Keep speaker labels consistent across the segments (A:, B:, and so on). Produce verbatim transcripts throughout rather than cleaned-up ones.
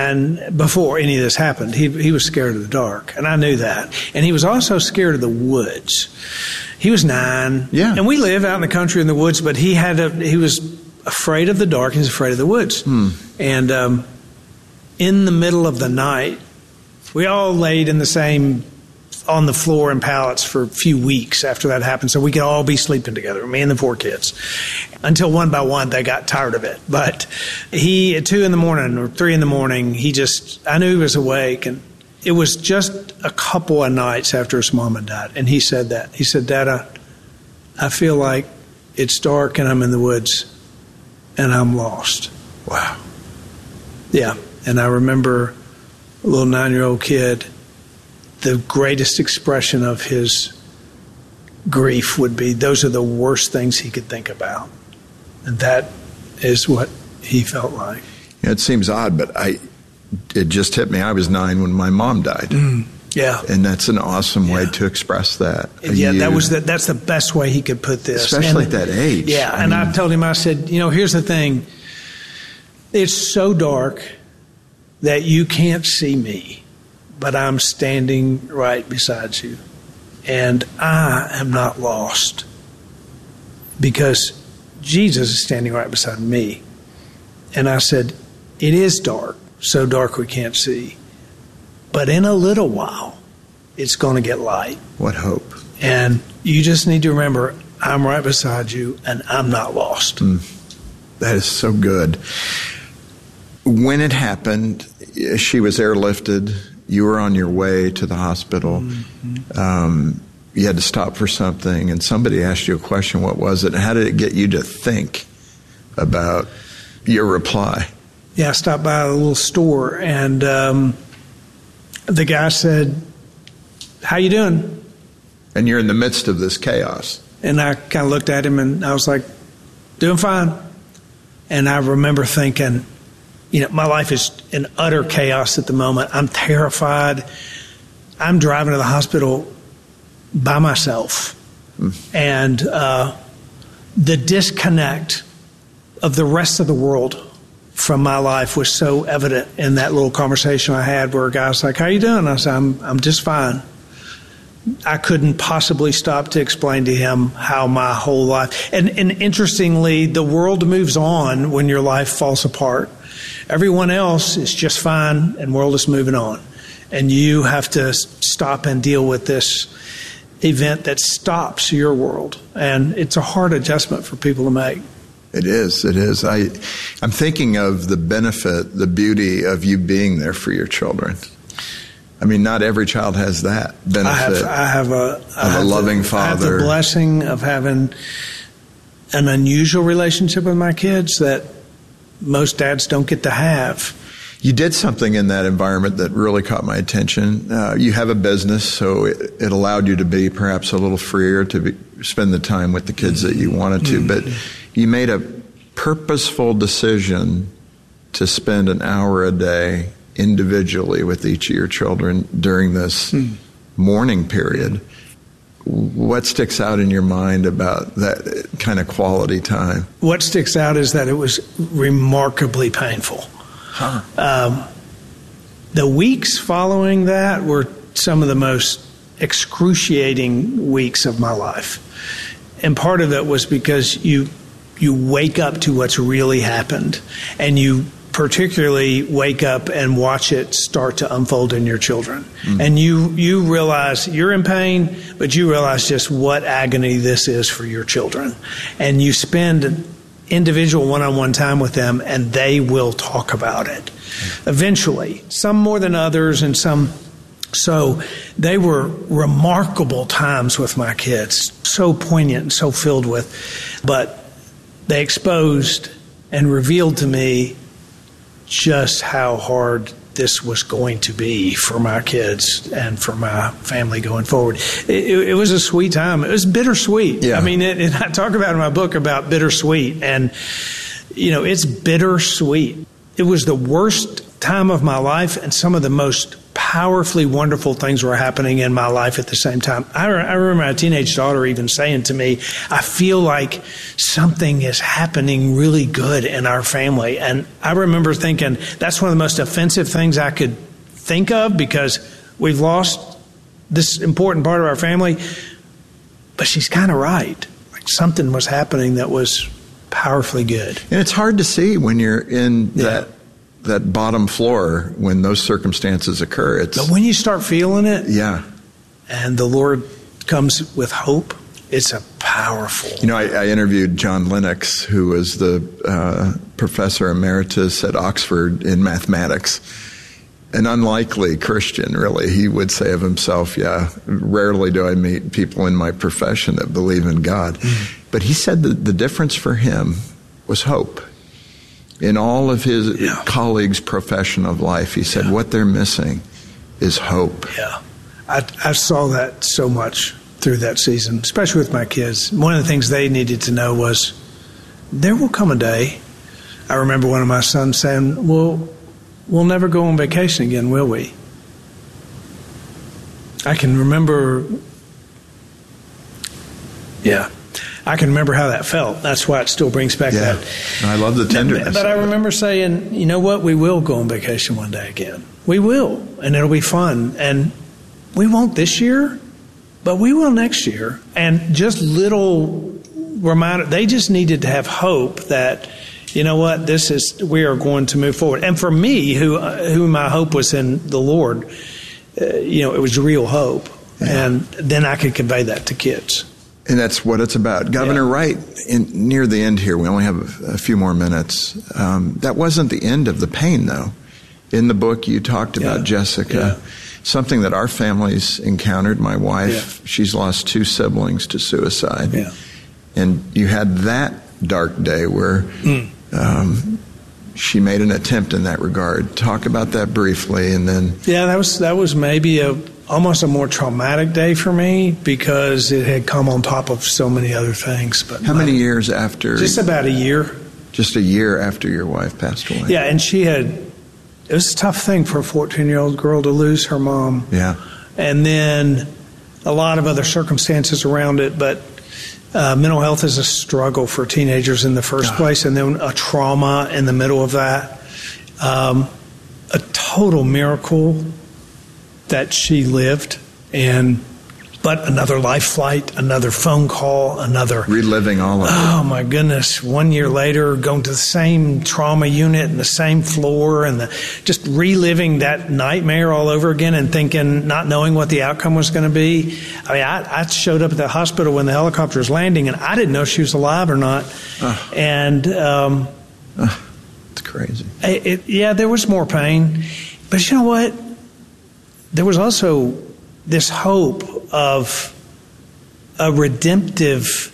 A: And before any of this happened, he he was scared of the dark, and I knew that. And he was also scared of the woods. He was nine,
B: yeah.
A: and we live out in the country in the woods, but he had a, he was afraid of the dark. He was afraid of the woods.
B: Hmm.
A: And um, in the middle of the night, we all laid in the same, on the floor in pallets for a few weeks after that happened, so we could all be sleeping together, me and the four kids, until one by one they got tired of it. But he, at two in the morning or three in the morning, he just, I knew he was awake, and it was just a couple of nights after his mama died, and he said that. He said, Dad, I, I feel like it's dark and I'm in the woods and I'm lost.
B: Wow.
A: Yeah, and I remember a little nine-year-old kid, the greatest expression of his grief would be, those are the worst things he could think about. And that is what he felt like.
B: Yeah, it seems odd, but I, it just hit me. I was nine when my mom died.
A: Mm, yeah.
B: And that's an awesome way
A: yeah.
B: to express that.
A: Yeah,
B: you,
A: that was the, that's the best way he could put this.
B: Especially
A: and,
B: at that age.
A: Yeah,
B: I
A: and
B: mean,
A: I told him, I said, you know, here's the thing. It's so dark that you can't see me, but I'm standing right beside you. And I am not lost because Jesus is standing right beside me. And I said, it is dark, so dark we can't see. But in a little while, it's going to get light.
B: What hope.
A: And you just need to remember, I'm right beside you, and I'm not lost.
B: Mm, that is so good. When it happened, she was airlifted. You were on your way to the hospital. Mm-hmm. Um, you had to stop for something, and somebody asked you a question. What was it? How did it get you to think about your reply?
A: Yeah, I stopped by a little store, and um, the guy said, how you doing?
B: And you're in the midst of this chaos.
A: And I kind of looked at him, and I was like, doing fine. And I remember thinking, you know, my life is in utter chaos at the moment. I'm terrified. I'm driving to the hospital by myself. Mm. And uh, the disconnect of the rest of the world from my life was so evident in that little conversation I had where a guy was like, how you doing? I said, I'm, I'm just fine. I couldn't possibly stop to explain to him how my whole life, and, and interestingly, the world moves on when your life falls apart. Everyone else is just fine and world is moving on. And you have to stop and deal with this event that stops your world. And it's a hard adjustment for people to make.
B: It is. It is. I, I'm thinking of the benefit, the beauty of you being there for your children. I mean, not every child has that benefit.
A: I have, I have a, I
B: of
A: have
B: a loving
A: the,
B: father.
A: I have the blessing of having an unusual relationship with my kids that most dads don't get to have.
B: You did something in that environment that really caught my attention. Uh, you have a business, so it, it allowed you to be perhaps a little freer to be, spend the time with the kids that you wanted to. Mm-hmm. But you made a purposeful decision to spend an hour a day individually with each of your children during this hmm. mourning period. What sticks out in your mind about that kind of quality time?
A: What sticks out is that it was remarkably painful.
B: Huh.
A: Um, the weeks following that were some of the most excruciating weeks of my life. And part of it was because you you wake up to what's really happened, and you particularly wake up and watch it start to unfold in your children. Mm. And you you realize you're in pain, but you realize just what agony this is for your children. And you spend individual one-on-one time with them, and they will talk about it. Mm. Eventually, some more than others, and some. So they were remarkable times with my kids, so poignant and so filled with. But they exposed and revealed to me just how hard this was going to be for my kids and for my family going forward. It, it, it was a sweet time. It was bittersweet.
B: Yeah.
A: I mean, it, and I talk about in my book about bittersweet, and, you know, it's bittersweet. It was the worst time of my life and some of the most powerful powerfully wonderful things were happening in my life at the same time. I, I remember my teenage daughter even saying to me, I feel like something is happening really good in our family. And I remember thinking, that's one of the most offensive things I could think of, because we've lost this important part of our family. But she's kind of right. Like something was happening that was powerfully good.
B: And it's hard to see when you're in
A: Yeah.
B: that that bottom floor when those circumstances occur. It's
A: But when you start feeling it,
B: yeah.
A: and the Lord comes with hope, it's a powerful.
B: You know, I, I interviewed John Lennox, who was the uh, professor emeritus at Oxford in mathematics. An unlikely Christian, really. He would say of himself, yeah, rarely do I meet people in my profession that believe in God. Mm. But he said that the difference for him was hope. In all of his
A: yeah.
B: colleagues' profession of life, he said,
A: yeah.
B: what they're missing is hope.
A: Yeah. I, I saw that so much through that season, especially with my kids. One of the things they needed to know was, there will come a day. I remember one of my sons saying, well, we'll never go on vacation again, will we? I can remember, yeah, I can remember how that felt. That's why it still brings back
B: Yeah.
A: that.
B: I love the tenderness.
A: But I remember saying, you know what, we will go on vacation one day again. We will, and it'll be fun. And we won't this year, but we will next year. And just little reminder, they just needed to have hope that, you know what, this is, we are going to move forward. And for me, who who my hope was in the Lord, uh, you know, it was real hope. Yeah. And then I could convey that to kids.
B: And that's what it's about. Governor
A: yeah.
B: Wright, in, near the end here, we only have a, a few more minutes. Um, that wasn't the end of the pain, though. In the book, you talked about
A: yeah.
B: Jessica,
A: yeah. something
B: that our family's encountered. My wife,
A: yeah.
B: she's lost two siblings to suicide.
A: Yeah.
B: And you had that dark day where mm. um, she made an attempt in that regard. Talk about that briefly, and then...
A: Yeah, that was that was maybe a almost a more traumatic day for me, because it had come on top of so many other things. But
B: how many years after?
A: Just about a year.
B: Just a year after your wife passed away.
A: Yeah, and she had, it was a tough thing for a fourteen-year-old girl to lose her mom.
B: Yeah.
A: And then a lot of other circumstances around it, but uh, mental health is a struggle for teenagers in the first God. place, and then a trauma in the middle of that. Um, a total miracle that she lived, and but another life flight, another phone call, another
B: reliving all of it.
A: Oh my goodness! One year later, going to the same trauma unit and the same floor, and the, just reliving that nightmare all over again, and thinking, not knowing what the outcome was going to be. I mean, I, I showed up at the hospital when the helicopter was landing, and I didn't know if she was alive or not. Uh, and um,
B: uh, it's crazy.
A: It, it, yeah, there was more pain, but you know what? There was also this hope of a redemptive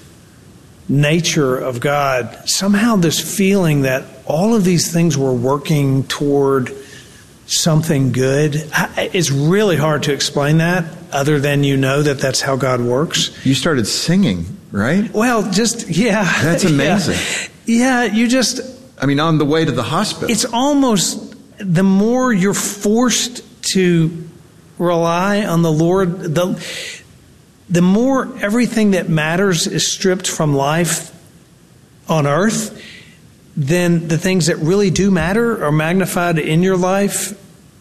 A: nature of God. Somehow this feeling that all of these things were working toward something good. It's really hard to explain that, other than you know that that's how God works.
B: You started singing, right?
A: Well, just, yeah.
B: That's amazing.
A: Yeah, yeah you just...
B: I mean, on the way to the hospital.
A: It's almost, the more you're forced to rely on the Lord, the the more everything that matters is stripped from life on earth, then the things that really do matter are magnified in your life.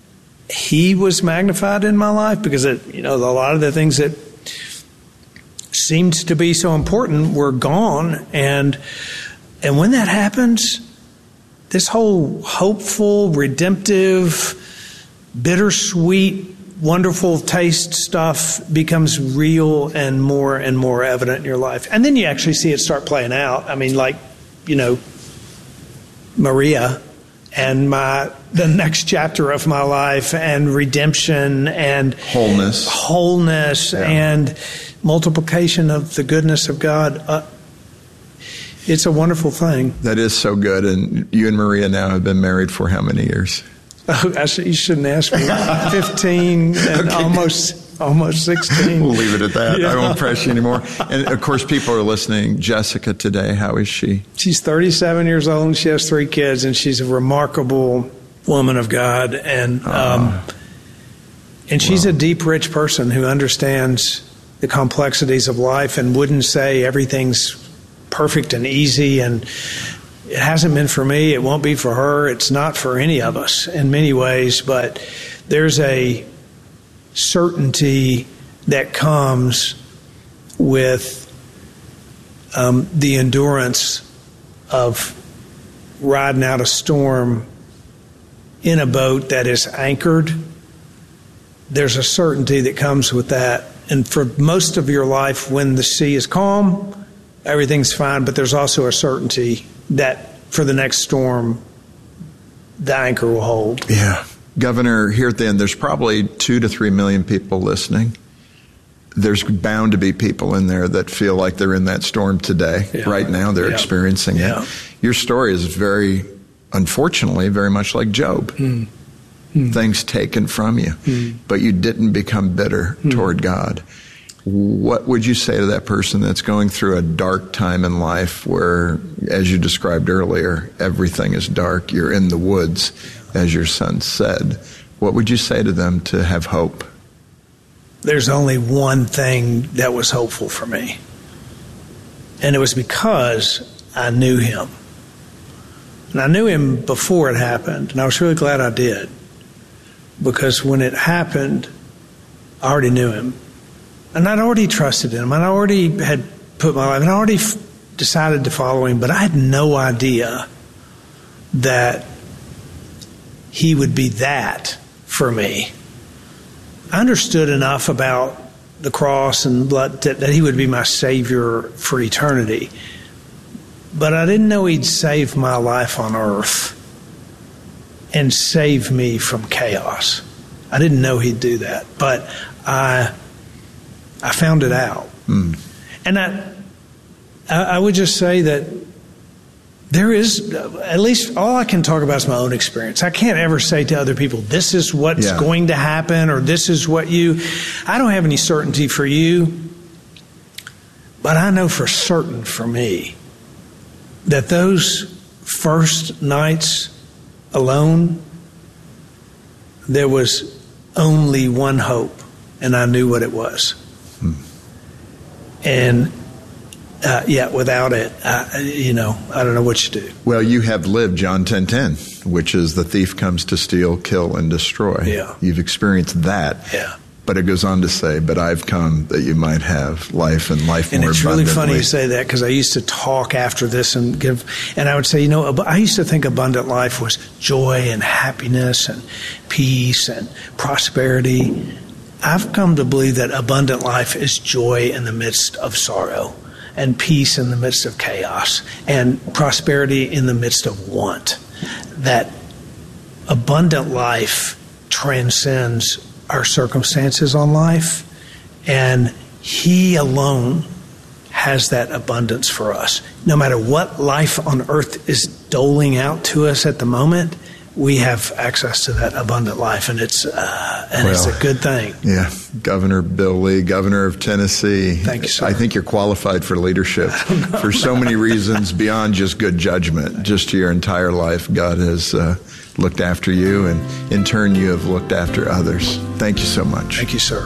A: He was magnified in my life, because it, you know, a lot of the things that seemed to be so important were gone, and and when that happens, this whole hopeful, redemptive, bittersweet, wonderful taste stuff becomes real and more and more evident in your life. And then you actually see it start playing out. I mean, like, you know, Maria and my the next chapter of my life, and redemption and
B: wholeness,
A: wholeness, yeah. and multiplication of the goodness of God. Uh, it's a wonderful thing.
B: That is so good. And you and Maria now have been married for how many years?
A: Oh, I should, you shouldn't ask me. Fifteen and okay. almost almost sixteen.
B: We'll leave it at that. Yeah. I won't press you anymore. And of course, people are listening. Jessica today, how is she?
A: She's thirty-seven years old, and she has three kids, and she's a remarkable woman of God. And um, And she's
B: Wow.
A: a deep, rich person who understands the complexities of life and wouldn't say everything's perfect and easy, and it hasn't been for me, it won't be for her, it's not for any of us in many ways, but there's a certainty that comes with um, the endurance of riding out a storm in a boat that is anchored. There's a certainty that comes with that. And for most of your life, when the sea is calm, everything's fine, but there's also a certainty that for the next storm, the anchor will hold.
B: Yeah. Governor, here at the end, there's probably two to three million people listening. There's bound to be people in there that feel like they're in that storm today.
A: Yeah.
B: Right now, they're
A: Yeah.
B: experiencing
A: Yeah.
B: it. Your story is very, unfortunately, very much like Job.
A: Mm. Mm.
B: Things taken from you,
A: Mm.
B: but you didn't become bitter
A: Mm.
B: toward God. What would you say to that person that's going through a dark time in life where, as you described earlier, everything is dark, you're in the woods, as your son said? What would you say to them to have hope?
A: There's only one thing that was hopeful for me, and it was because I knew him. And I knew him before it happened, and I was really glad I did, because when it happened, I already knew him. And I'd already trusted him. I'd already had put my life, and I already f- decided to follow him, but I had no idea that he would be that for me. I understood enough about the cross and blood that, that he would be my Savior for eternity. But I didn't know he'd save my life on earth and save me from chaos. I didn't know he'd do that, but I I found it out.
B: Mm.
A: And I, I I would just say that there is, at least all I can talk about is my own experience. I can't ever say to other people, this is what's
B: Yeah.
A: going to happen, or this is what you, I don't have any certainty for you, but I know for certain for me that those first nights alone, there was only one hope, and I knew what it was.
B: Hmm.
A: And uh, yeah, without it, uh, you know, I don't know what you do.
B: Well, you have lived John ten ten, which is the thief comes to steal, kill, and destroy.
A: Yeah.
B: You've experienced that.
A: Yeah.
B: But it goes on to say, but I've come that you might have life and life
A: And
B: more
A: it's really
B: abundantly.
A: funny you say that, because I used to talk after this and give, and I would say, you know, ab- I used to think abundant life was joy and happiness and peace and prosperity. I've come to believe that abundant life is joy in the midst of sorrow, and peace in the midst of chaos, and prosperity in the midst of want. That abundant life transcends our circumstances on life, and he alone has that abundance for us. No matter what life on earth is doling out to us at the moment, we have access to that abundant life, and it's uh, and
B: Well,
A: it's a good thing.
B: Yeah, Governor Bill Lee, Governor of Tennessee.
A: Thank you, sir.
B: I think you're qualified for leadership for so many reasons beyond just good judgment. Just your entire life, God has uh, looked after you, and in turn, you have looked after others. Thank you so much.
A: Thank you, sir.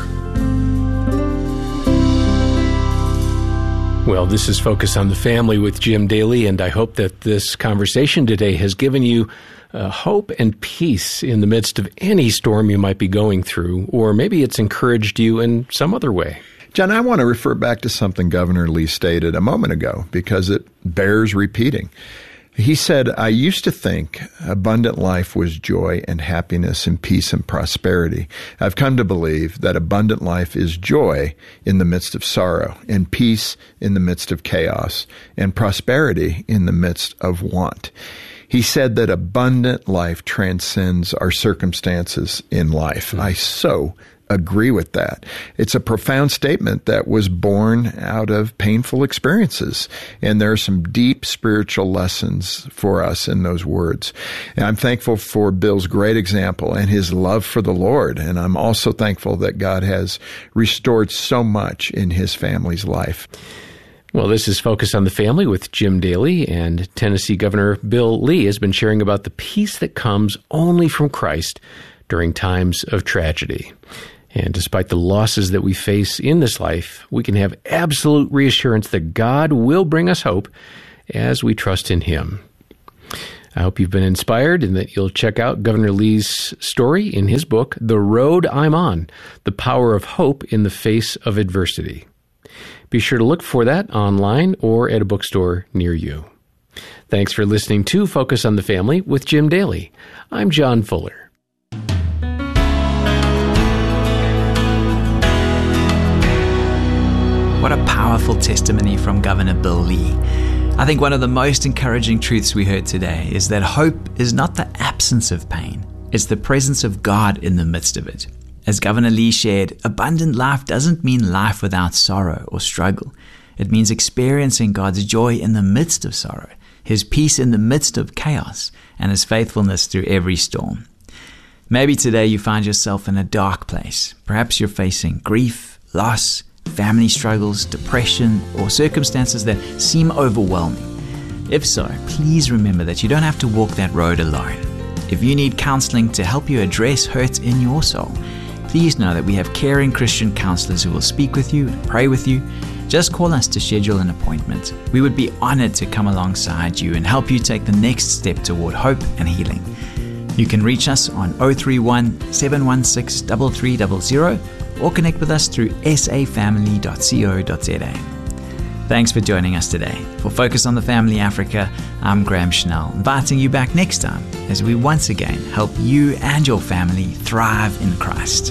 C: Well, this is Focus on the Family with Jim Daly, and I hope that this conversation today has given you uh, hope and peace in the midst of any storm you might be going through, or maybe it's encouraged you in some other way.
B: John, I want to refer back to something Governor Lee stated a moment ago because it bears repeating. He said, I used to think abundant life was joy and happiness and peace and prosperity. I've come to believe that abundant life is joy in the midst of sorrow, and peace in the midst of chaos, and prosperity in the midst of want. He said that abundant life transcends our circumstances in life. I so agree with that. It's a profound statement that was born out of painful experiences. And there are some deep spiritual lessons for us in those words. And I'm thankful for Bill's great example and his love for the Lord. And I'm also thankful that God has restored so much in his family's life.
C: Well, this is Focus on the Family with Jim Daly, and Tennessee Governor Bill Lee has been sharing about the peace that comes only from Christ during times of tragedy. And despite the losses that we face in this life, we can have absolute reassurance that God will bring us hope as we trust in Him. I hope you've been inspired and that you'll check out Governor Lee's story in his book, The Road I'm On, The Power of Hope in the Face of Adversity. Be sure to look for that online or at a bookstore near you. Thanks for listening to Focus on the Family with Jim Daly. I'm John Fuller.
D: What a powerful testimony from Governor Bill Lee. I think one of the most encouraging truths we heard today is that hope is not the absence of pain. It's the presence of God in the midst of it. As Governor Lee shared, abundant life doesn't mean life without sorrow or struggle. It means experiencing God's joy in the midst of sorrow, His peace in the midst of chaos, and His faithfulness through every storm. Maybe today you find yourself in a dark place. Perhaps you're facing grief, loss, family struggles, depression, or circumstances that seem overwhelming. If so, please remember that you don't have to walk that road alone. If you need counseling to help you address hurt in your soul, please know that we have caring Christian counselors who will speak with you and pray with you. Just call us to schedule an appointment. We would be honored to come alongside you and help you take the next step toward hope and healing. You can reach us on zero three one, seven one six, three three zero zero or connect with us through s a family dot co dot z a. Thanks for joining us today. For Focus on the Family Africa, I'm Graham Schnell, inviting you back next time as we once again help you and your family thrive in Christ.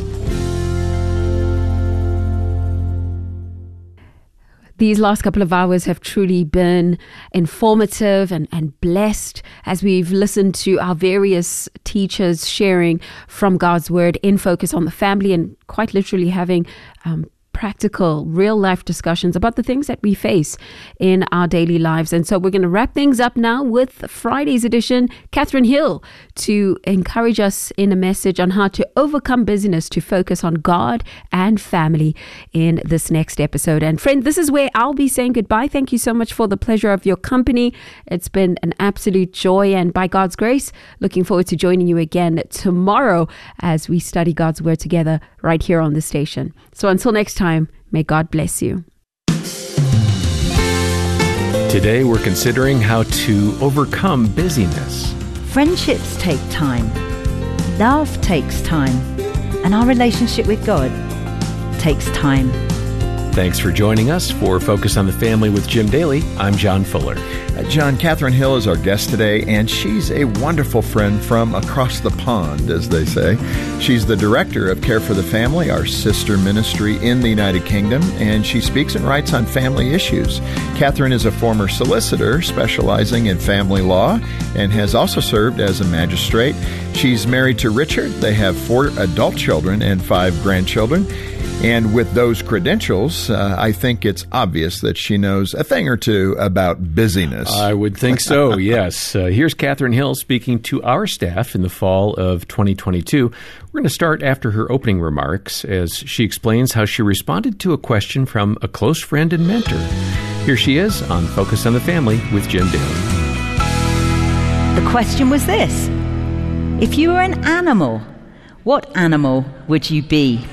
E: These last couple of hours have truly been informative and, and blessed as we've listened to our various teachers sharing from God's Word in Focus on the Family, and quite literally having um, practical, real-life discussions about the things that we face in our daily lives. And so we're going to wrap things up now with Friday's edition, Catherine Hill, to encourage us in a message on how to overcome busyness to focus on God and family in this next episode. And friend, this is where I'll be saying goodbye. Thank you so much for the pleasure of your company. It's been an absolute joy, and by God's grace, looking forward to joining you again tomorrow as we study God's Word together right here on the station. So until next time, may God bless you.
C: Today we're considering how to overcome busyness.
F: Friendships take time, love takes time, and our relationship with God takes time.
C: Thanks for joining us for Focus on the Family with Jim Daly. I'm John Fuller.
B: Uh, John, Catherine Hill is our guest today, and she's a wonderful friend from across the pond, as they say. She's the director of Care for the Family, our sister ministry in the United Kingdom, and she speaks and writes on family issues. Catherine is a former solicitor specializing in family law and has also served as a magistrate. She's married to Richard. They have four adult children and five grandchildren. And with those credentials, uh, I think it's obvious that she knows a thing or two about busyness.
C: I would think so, yes. Uh, here's Catherine Hill speaking to our staff in the fall of twenty twenty-two. We're going to start after her opening remarks as she explains how she responded to a question from a close friend and mentor. Here she is on Focus on the Family with Jim Daly.
F: The question was this: if you were an animal, what animal would you be?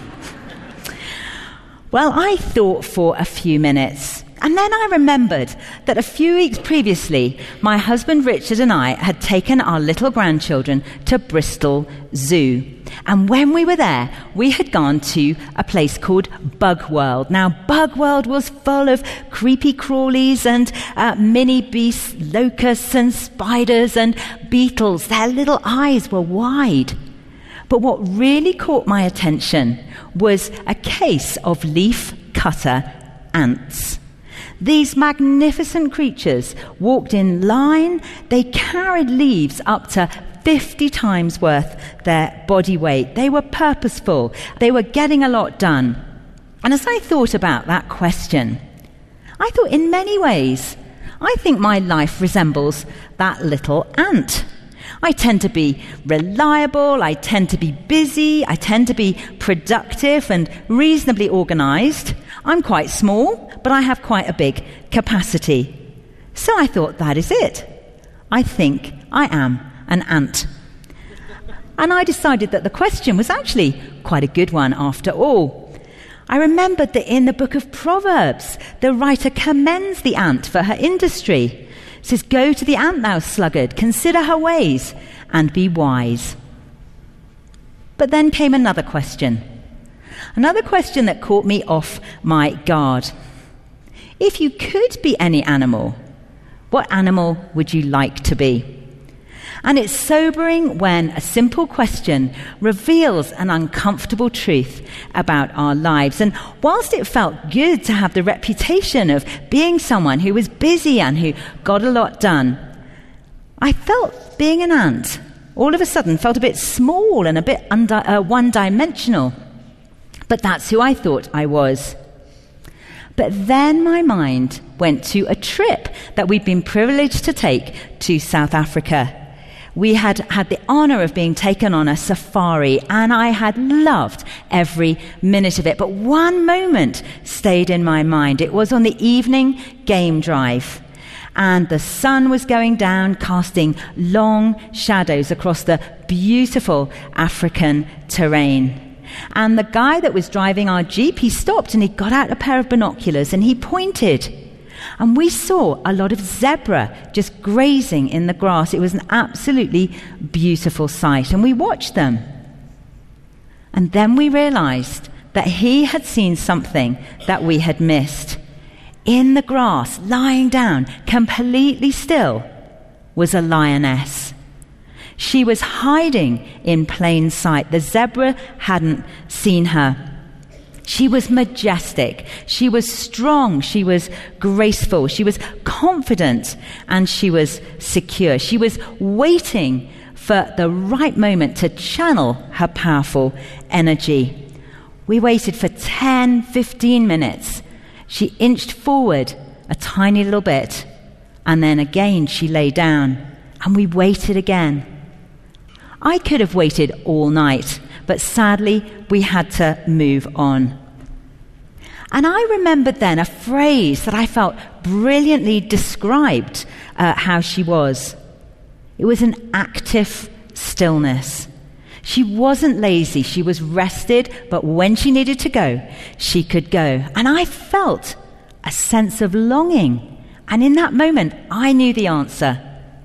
F: Well, I thought for a few minutes, and then I remembered that a few weeks previously, my husband Richard and I had taken our little grandchildren to Bristol Zoo. And when we were there, we had gone to a place called Bug World. Now, Bug World was full of creepy crawlies and uh, mini beasts, locusts and spiders and beetles. Their little eyes were wide. But what really caught my attention was a case of leaf cutter ants. These magnificent creatures walked in line. They carried leaves up to fifty times worth their body weight. They were purposeful. They were getting a lot done. And as I thought about that question, I thought in many ways, I think my life resembles that little ant. I tend to be reliable, I tend to be busy, I tend to be productive and reasonably organized. I'm quite small, but I have quite a big capacity. So I thought, that is it. I think I am an ant. And I decided that the question was actually quite a good one after all. I remembered that in the book of Proverbs, the writer commends the ant for her industry. It says, "Go to the ant, thou sluggard, consider her ways, and be wise." But then came another question. Another question that caught me off my guard. If you could be any animal, what animal would you like to be? And it's sobering when a simple question reveals an uncomfortable truth about our lives. And whilst it felt good to have the reputation of being someone who was busy and who got a lot done, I felt being an ant all of a sudden felt a bit small and a bit undi- uh, one-dimensional. But that's who I thought I was. But then my mind went to a trip that we'd been privileged to take to South Africa. We had had the honor of being taken on a safari, and I had loved every minute of it. But one moment stayed in my mind. It was on the evening game drive, and the sun was going down, casting long shadows across the beautiful African terrain. And the guy that was driving our Jeep, he stopped and he got out a pair of binoculars and he pointed. And we saw a lot of zebra just grazing in the grass. It was an absolutely beautiful sight. And we watched them. And then we realized that he had seen something that we had missed. In the grass, lying down, completely still, was a lioness. She was hiding in plain sight. The zebra hadn't seen her. She was majestic. She was strong. She was graceful. She was confident, and she was secure. She was waiting for the right moment to channel her powerful energy. We waited for ten, fifteen minutes. She inched forward a tiny little bit, and then again she lay down, and we waited again. I could have waited all night, but sadly, we had to move on. And I remembered then a phrase that I felt brilliantly described uh, how she was. It was an active stillness. She wasn't lazy. She was rested, but when she needed to go, she could go. And I felt a sense of longing. And in that moment, I knew the answer.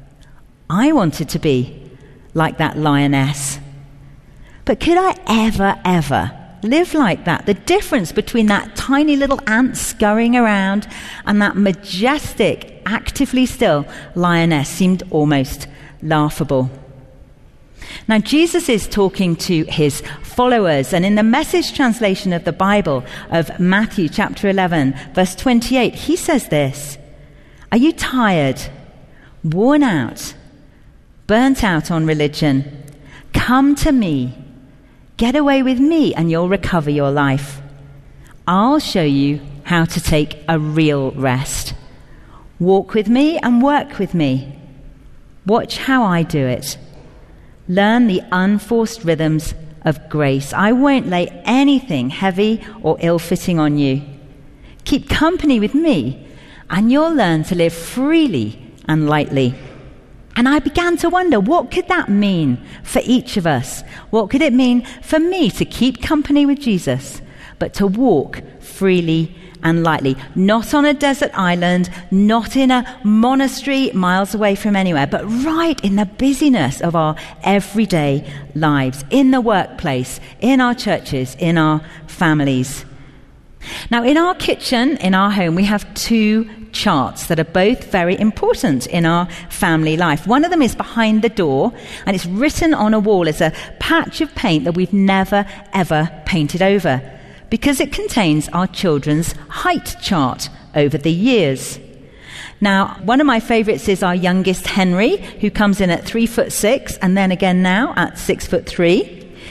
F: I wanted to be like that lioness. But could I ever, ever live like that? The difference between that tiny little ant scurrying around and that majestic, actively still lioness seemed almost laughable. Now, Jesus is talking to his followers, and in the Message translation of the Bible of Matthew chapter eleven, verse twenty-eight, he says this: "Are you tired, worn out, burnt out on religion? Come to me. Get away with me and you'll recover your life. I'll show you how to take a real rest. Walk with me and work with me. Watch how I do it. Learn the unforced rhythms of grace. I won't lay anything heavy or ill-fitting on you. Keep company with me and you'll learn to live freely and lightly." And I began to wonder, what could that mean for each of us? What could it mean for me to keep company with Jesus, but to walk freely and lightly? Not on a desert island, not in a monastery miles away from anywhere, but right in the busyness of our everyday lives, in the workplace, in our churches, in our families. Now, in our kitchen, in our home, we have two charts that are both very important in our family life. One of them is behind the door, and it's written on a wall as a patch of paint that we've never, ever painted over, because it contains our children's height chart over the years. Now, one of my favourites is our youngest, Henry, who comes in at three foot six, and then again now at six foot three.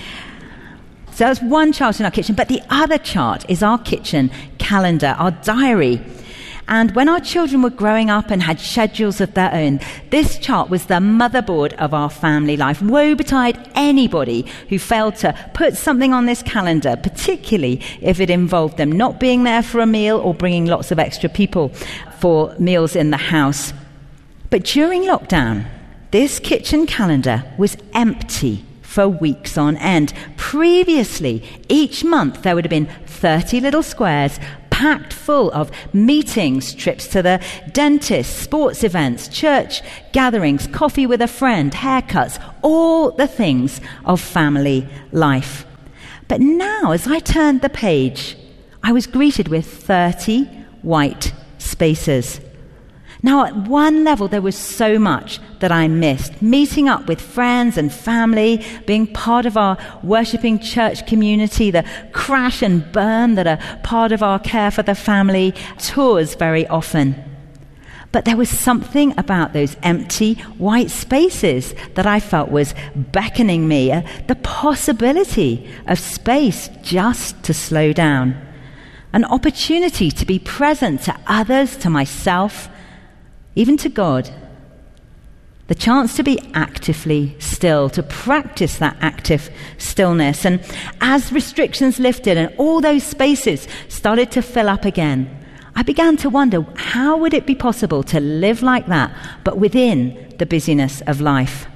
F: So that's one chart in our kitchen, but the other chart is our kitchen calendar, our diary. And when our children were growing up and had schedules of their own, this chart was the motherboard of our family life. Woe betide anybody who failed to put something on this calendar, particularly if it involved them not being there for a meal or bringing lots of extra people for meals in the house. But during lockdown, this kitchen calendar was empty, for weeks on end. Previously, each month there would have been thirty little squares packed full of meetings, trips to the dentist, sports events, church gatherings, coffee with a friend, haircuts, all the things of family life. But now, as I turned the page, I was greeted with thirty white spaces. Now, at one level, there was so much that I missed. Meeting up with friends and family, being part of our worshipping church community, the crash and burn that are part of our care for the family, tours very often. But there was something about those empty white spaces that I felt was beckoning me, uh, the possibility of space just to slow down, an opportunity to be present to others, to myself, even to God. The chance to be actively still, to practice that active stillness. And as restrictions lifted and all those spaces started to fill up again, I began to wonder, how would it be possible to live like that, but within the busyness of life?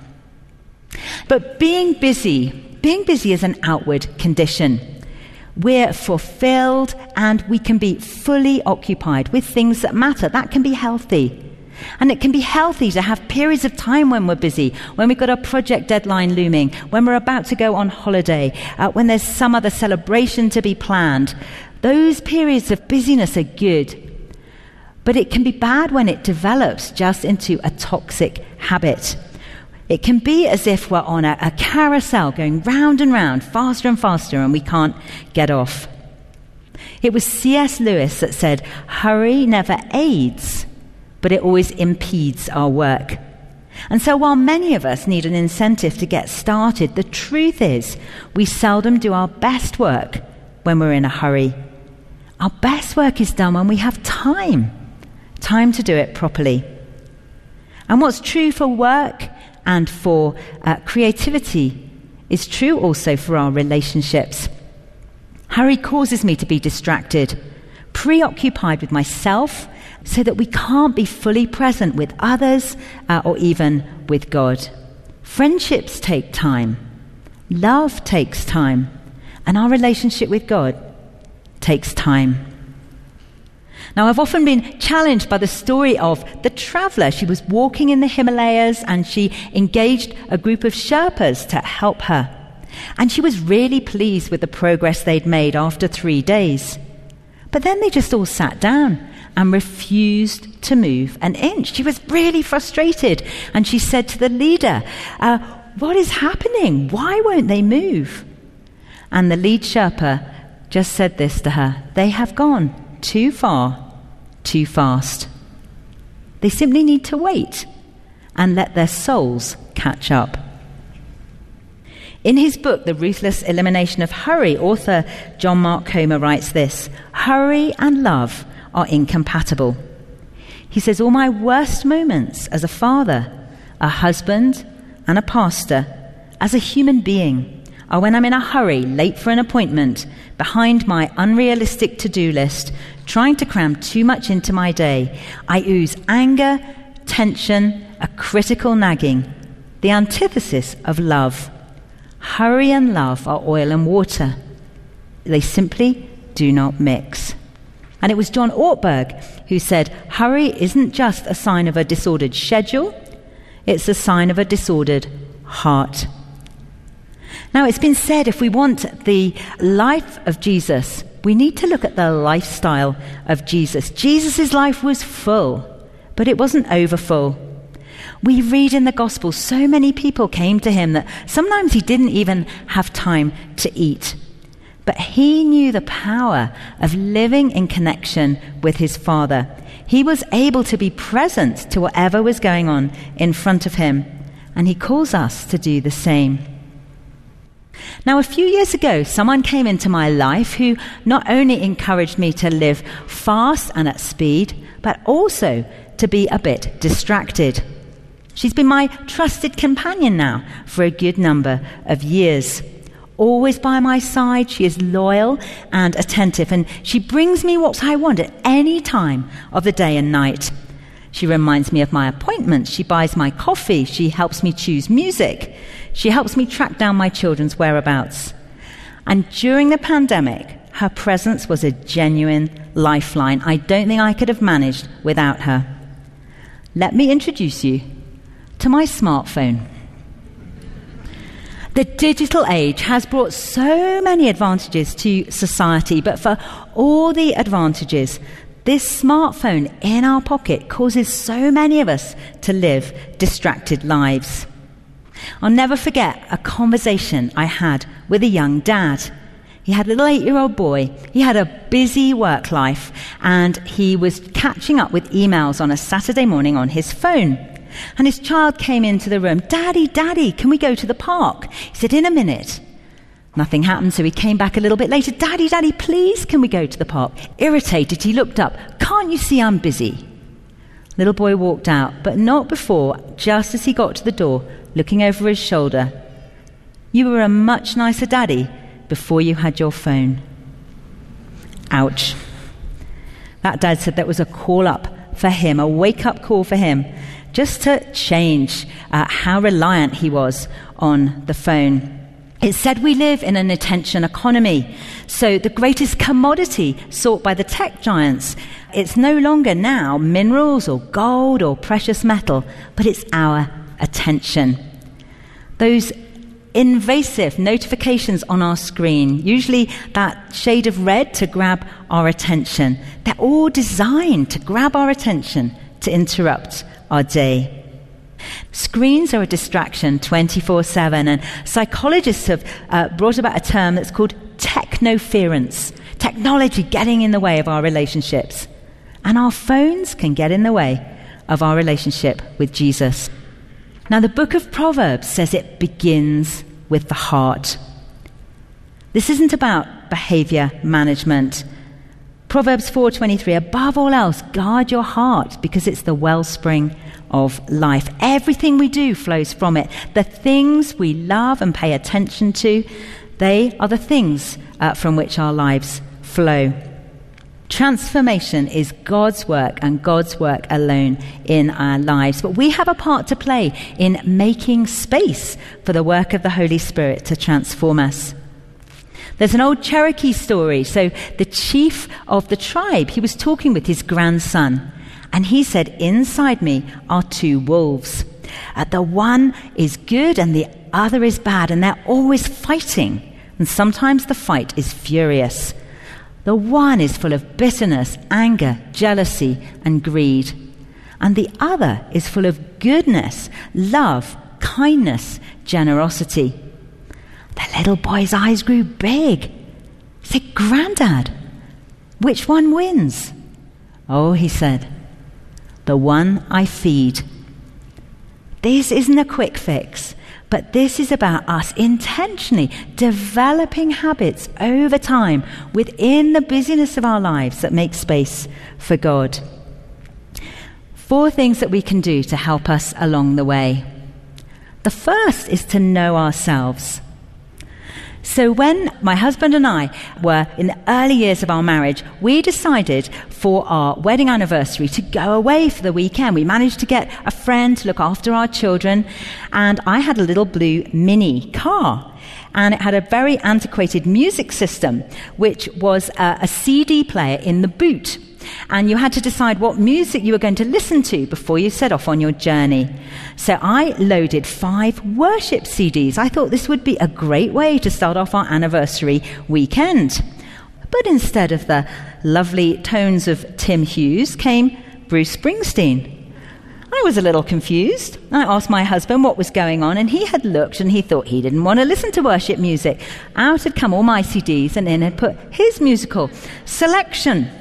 F: But being busy, being busy is an outward condition. We're fulfilled and we can be fully occupied with things that matter. That can be healthy. And it can be healthy to have periods of time when we're busy, when we've got a project deadline looming, when we're about to go on holiday, uh, when there's some other celebration to be planned. Those periods of busyness are good. But it can be bad when it develops just into a toxic habit. It can be as if we're on a, a carousel going round and round, faster and faster, and we can't get off. It was C S Lewis that said, "Hurry never aids, but it always impedes our work." And so while many of us need an incentive to get started, the truth is we seldom do our best work when we're in a hurry. Our best work is done when we have time, time to do it properly. And what's true for work and for uh, creativity is true also for our relationships. Hurry causes me to be distracted, preoccupied with myself, so that we can't be fully present with others uh, or even with God. Friendships take time. Love takes time. And our relationship with God takes time. Now, I've often been challenged by the story of the traveler. She was walking in the Himalayas and she engaged a group of Sherpas to help her. And she was really pleased with the progress they'd made after three days. But then they just all sat down and refused to move an inch. She was really frustrated. And she said to the leader, uh, what is happening? Why won't they move? And the lead Sherpa just said this to her: they have gone too far, too fast. They simply need to wait and let their souls catch up. In his book, The Ruthless Elimination of Hurry, author John Mark Comer writes this: hurry and love are incompatible. He says, all my worst moments as a father, a husband, and a pastor, as a human being, are when I'm in a hurry, late for an appointment, behind my unrealistic to-do list, trying to cram too much into my day. I ooze anger, tension, a critical nagging, the antithesis of love. Hurry and love are oil and water. They simply do not mix. And it was John Ortberg who said, hurry isn't just a sign of a disordered schedule, it's a sign of a disordered heart. Now, it's been said, if we want the life of Jesus, we need to look at the lifestyle of Jesus. Jesus' life was full, but it wasn't overfull. We read in the Gospels, so many people came to him that sometimes he didn't even have time to eat. But he knew the power of living in connection with his Father. He was able to be present to whatever was going on in front of him, and he calls us to do the same. Now, a few years ago, someone came into my life who not only encouraged me to live fast and at speed, but also to be a bit distracted. She's been my trusted companion now for a good number of years. Always by my side, she is loyal and attentive, and she brings me what I want at any time of the day and night. She reminds me of my appointments. She buys my coffee. She helps me choose music. She helps me track down my children's whereabouts. And during the pandemic, her presence was a genuine lifeline. I don't think I could have managed without her. Let me introduce you to my smartphone. The digital age has brought so many advantages to society, but for all the advantages, this smartphone in our pocket causes so many of us to live distracted lives. I'll never forget a conversation I had with a young dad. He had a little eight-year-old boy. He had a busy work life, and he was catching up with emails on a Saturday morning on his phone. And his child came into the room. "Daddy, Daddy, can we go to the park?" He said, "In a minute." Nothing happened, so he came back a little bit later. "Daddy, Daddy, please, can we go to the park?" Irritated, he looked up. "Can't you see I'm busy?" Little boy walked out, but not before, just as he got to the door, looking over his shoulder. "You were a much nicer daddy before you had your phone." Ouch. That dad said that was a call up for him, a wake-up call for him, just to change uh, how reliant he was on the phone. It said we live in an attention economy. So the greatest commodity sought by the tech giants, it's no longer now minerals or gold or precious metal, but it's our attention. Those invasive notifications on our screen, usually that shade of red to grab our attention, they're all designed to grab our attention, to interrupt our day. Screens are a distraction twenty-four seven, and psychologists have uh, brought about a term that's called technoference, technology getting in the way of our relationships. And our phones can get in the way of our relationship with Jesus. Now, the book of Proverbs says it begins with the heart. This isn't about behavior management. Proverbs four twenty-three, above all else, guard your heart because it's the wellspring of life. Everything we do flows from it. The things we love and pay attention to, they are the things uh, from which our lives flow. Transformation is God's work and God's work alone in our lives. But we have a part to play in making space for the work of the Holy Spirit to transform us. There's an old Cherokee story. So the chief of the tribe, he was talking with his grandson, and he said, "Inside me are two wolves. Uh, the one is good and the other is bad, and they're always fighting. And sometimes the fight is furious. The one is full of bitterness, anger, jealousy, and greed. And the other is full of goodness, love, kindness, generosity." The little boy's eyes grew big. He said, "Granddad, which one wins?" "Oh," he said, "the one I feed." This isn't a quick fix, but this is about us intentionally developing habits over time within the busyness of our lives that make space for God. Four things that we can do to help us along the way. The first is to know ourselves. So when my husband and I were in the early years of our marriage, we decided for our wedding anniversary to go away for the weekend. We managed to get a friend to look after our children, and I had a little blue mini car. And it had a very antiquated music system, which was a, a C D player in the boot. And you had to decide what music you were going to listen to before you set off on your journey. So I loaded five worship C Ds. I thought this would be a great way to start off our anniversary weekend. But instead of the lovely tones of Tim Hughes came Bruce Springsteen. I was a little confused. I asked my husband what was going on, and he had looked and he thought he didn't want to listen to worship music. Out had come all my C Ds, and in had put his musical selection.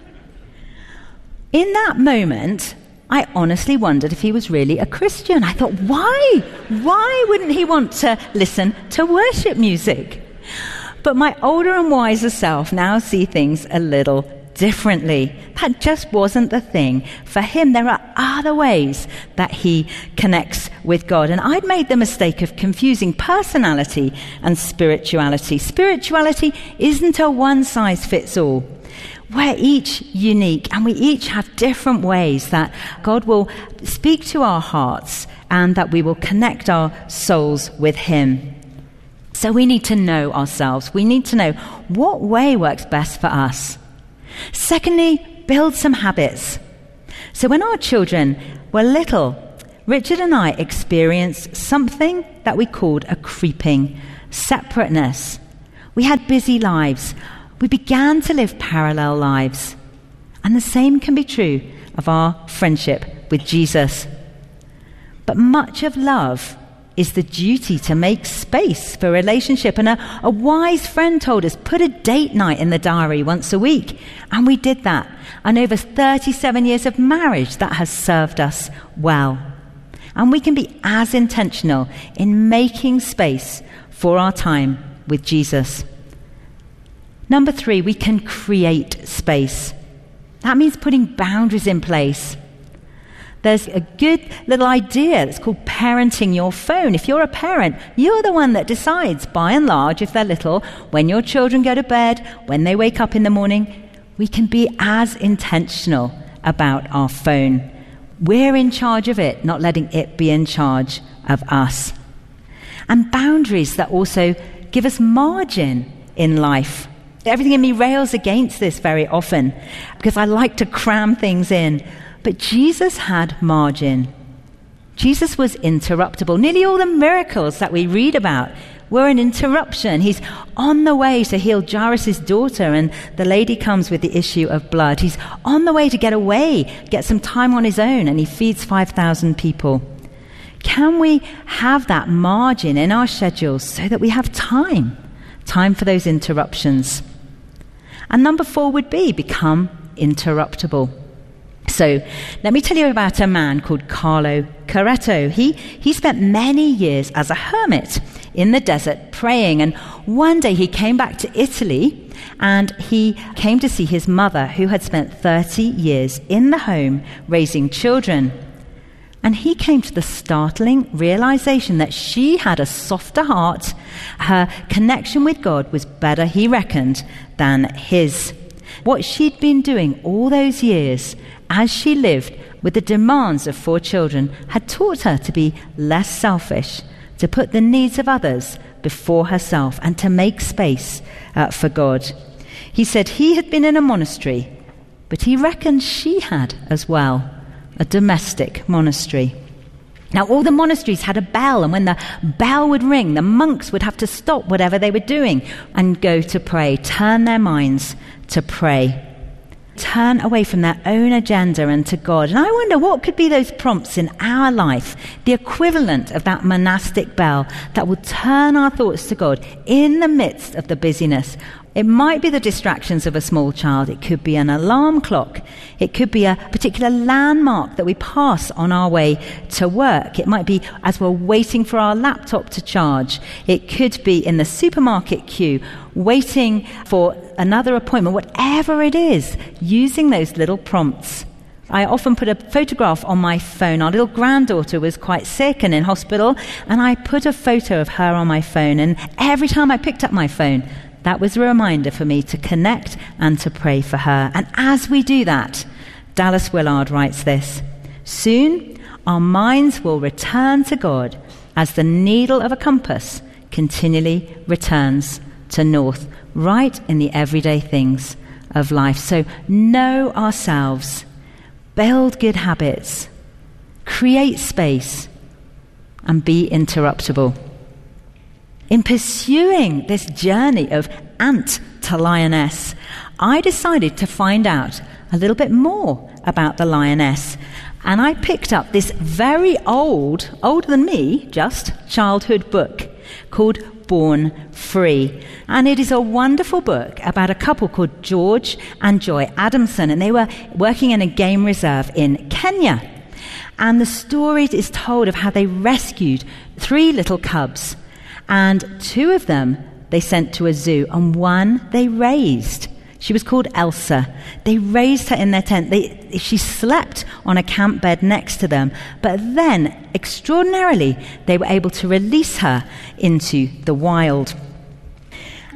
F: In that moment, I honestly wondered if he was really a Christian. I thought, why? Why wouldn't he want to listen to worship music? But my older and wiser self now see things a little differently. That just wasn't the thing for him. There are other ways that he connects with God. And I'd made the mistake of confusing personality and spirituality. Spirituality isn't a one-size-fits-all. We're each unique, and we each have different ways that God will speak to our hearts and that we will connect our souls with him. So we need to know ourselves. We need to know what way works best for us. Secondly, build some habits. So when our children were little, Richard and I experienced something that we called a creeping separateness. We had busy lives. We began to live parallel lives. And the same can be true of our friendship with Jesus. But much of love is the duty to make space for relationship. And a, a wise friend told us, put a date night in the diary once a week. And we did that. And over thirty-seven years of marriage, that has served us well. And we can be as intentional in making space for our time with Jesus. Number three, we can create space. That means putting boundaries in place. There's a good little idea that's called parenting your phone. If you're a parent, you're the one that decides, by and large, if they're little, when your children go to bed, when they wake up in the morning. We can be as intentional about our phone. We're in charge of it, not letting it be in charge of us. And boundaries that also give us margin in life. Everything in me rails against this very often because I like to cram things in. But Jesus had margin. Jesus was interruptible. Nearly all the miracles that we read about were an interruption. He's on the way to heal Jairus' daughter, and the lady comes with the issue of blood. He's on the way to get away, get some time on his own, and he feeds five thousand people. Can we have that margin in our schedules so that we have time, time for those interruptions? And number four would be become interruptible. So let me tell you about a man called Carlo Carretto. He, he spent many years as a hermit in the desert praying, and one day he came back to Italy and he came to see his mother, who had spent thirty years in the home raising children. And he came to the startling realization that she had a softer heart. Her connection with God was better, he reckoned, than his. What she'd been doing all those years as she lived with the demands of four children had taught her to be less selfish, to put the needs of others before herself, and to make space uh, for God. He said he had been in a monastery, but he reckoned she had as well, a domestic monastery. Now, all the monasteries had a bell, and when the bell would ring, the monks would have to stop whatever they were doing and go to pray, turn their minds to pray, turn away from their own agenda and to God. And I wonder what could be those prompts in our life, the equivalent of that monastic bell that will turn our thoughts to God in the midst of the busyness. It might be the distractions of a small child. It could be an alarm clock. It could be a particular landmark that we pass on our way to work. It might be as we're waiting for our laptop to charge. It could be in the supermarket queue, waiting for another appointment. Whatever it is, using those little prompts. I often put a photograph on my phone. Our little granddaughter was quite sick and in hospital, and I put a photo of her on my phone. And every time I picked up my phone, that was a reminder for me to connect and to pray for her. And as we do that, Dallas Willard writes this: soon our minds will return to God as the needle of a compass continually returns to north, right in the everyday things of life. So know ourselves, build good habits, create space, and be interruptible. In pursuing this journey of ant to lioness, I decided to find out a little bit more about the lioness. And I picked up this very old, older than me, just, childhood book called Born Free. And it is a wonderful book about a couple called George and Joy Adamson. And they were working in a game reserve in Kenya. And the story is told of how they rescued three little cubs. And two of them they sent to a zoo, and one they raised. She was called Elsa. They raised her in their tent. They, she slept on a camp bed next to them. But then, extraordinarily, they were able to release her into the wild.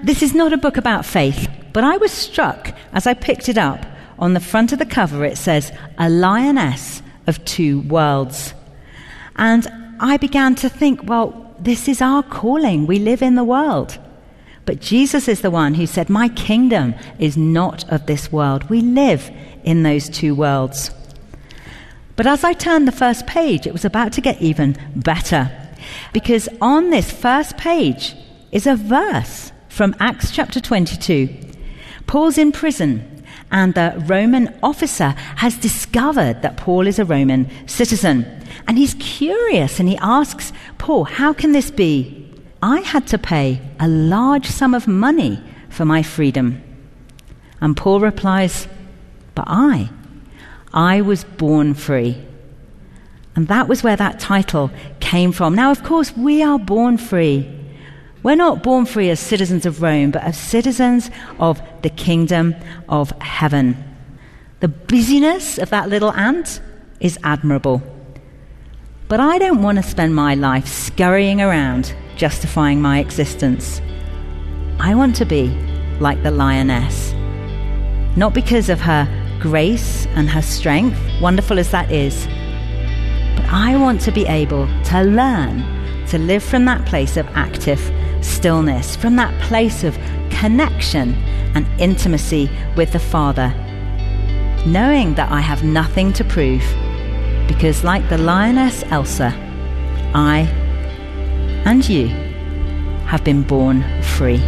F: this is not a book about faith, but I was struck as I picked it up. On the front of the cover, it says, "A Lioness of Two Worlds." And I began to think, well, this is our calling. We live in the world. But Jesus is the one who said, "My kingdom is not of this world." We live in those two worlds. But as I turned the first page, it was about to get even better. Because on this first page is a verse from Acts chapter twenty-two. Paul's in prison, and the Roman officer has discovered that Paul is a Roman citizen. And he's curious, and he asks Paul, "How can this be? I had to pay a large sum of money for my freedom." And Paul replies, "But I, I was born free." And that was where that title came from. Now, of course, we are born free. We're not born free as citizens of Rome, but as citizens of the kingdom of heaven. The busyness of that little ant is admirable. But I don't want to spend my life scurrying around justifying my existence. I want to be like the lioness. Not because of her grace and her strength, wonderful as that is, but I want to be able to learn to live from that place of active stillness, from that place of connection and intimacy with the Father, knowing that I have nothing to prove, because like the lioness Elsa, I and you have been born free.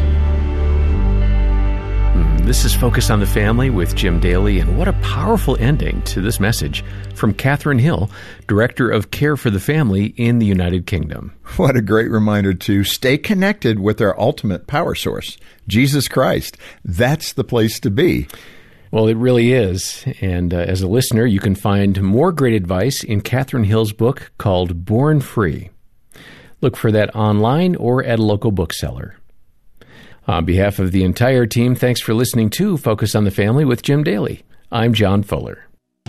C: This is Focus on the Family with Jim Daly, and what a powerful ending to this message from Catherine Hill, Director of Care for the Family in the United Kingdom.
B: What a great reminder to stay connected with our ultimate power source, Jesus Christ. That's the place to be.
C: Well, it really is. And uh, as a listener, you can find more great advice in Catherine Hill's book called Born Free. Look for that online or at a local bookseller. On behalf of the entire team, thanks for listening to Focus on the Family with Jim Daly. I'm John Fuller.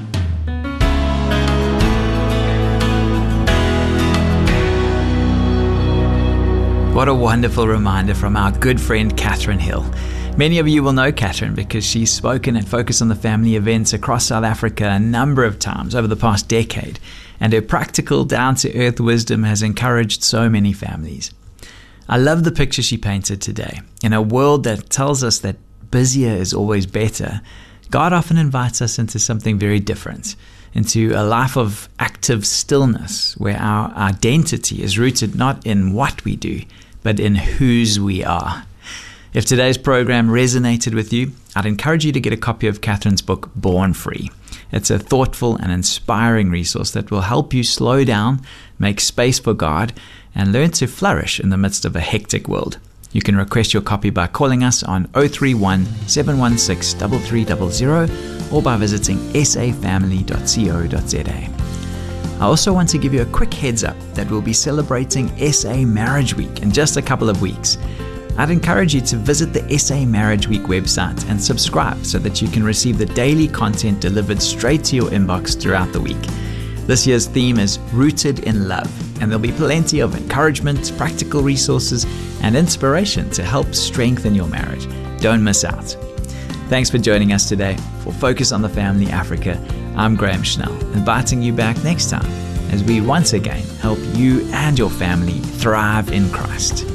D: What a wonderful reminder from our good friend Catherine Hill. Many of you will know Catherine because she's spoken at Focus on the Family events across South Africa a number of times over the past decade, and her practical, down-to-earth wisdom has encouraged so many families. I love the picture she painted today. In a world that tells us that busier is always better, God often invites us into something very different, into a life of active stillness, where our identity is rooted not in what we do, but in whose we are. If today's program resonated with you, I'd encourage you to get a copy of Catherine's book, Born Free. It's a thoughtful and inspiring resource that will help you slow down, make space for God, and learn to flourish in the midst of a hectic world. You can request your copy by calling us on zero three one, seven one six, three three zero zero or by visiting s a family dot co dot z a. I also want to give you a quick heads up that we'll be celebrating S A Marriage Week in just a couple of weeks. I'd encourage you to visit the S A Marriage Week website and subscribe so that you can receive the daily content delivered straight to your inbox throughout the week. This year's theme is Rooted in Love, and there'll be plenty of encouragement, practical resources, and inspiration to help strengthen your marriage. Don't miss out. Thanks for joining us today for Focus on the Family Africa. I'm Graham Schnell, inviting you back next time as we once again help you and your family thrive in Christ.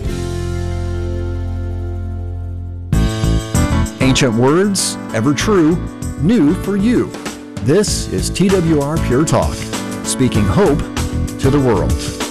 G: Ancient words, ever true, new for you. This is T W R Pure Talk, speaking hope to the world.